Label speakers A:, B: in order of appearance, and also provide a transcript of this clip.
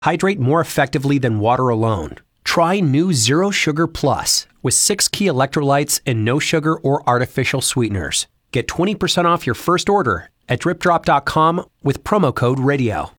A: Hydrate more effectively than water alone. Try new Zero Sugar Plus with 6 key electrolytes and no sugar or artificial sweeteners. Get 20% off your first order at dripdrop.com with promo code RADIO.